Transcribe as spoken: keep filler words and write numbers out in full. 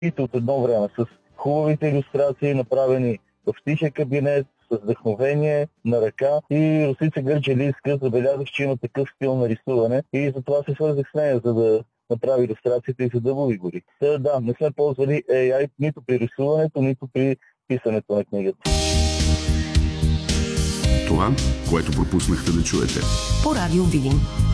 от едно време с хубавите илюстрации, направени в тихия кабинет, с вдъхновение на ръка. И Росица Гърджалийска забелязах, че има такъв стил на рисуване и затова се свързах с нея, за да направи илюстрацията и за Дъбови гори. Та, да, не сме ползвали Ей Ай нито при рисуването, нито при писането на книгата. Това, което пропуснахте да чуете. По радио Видин.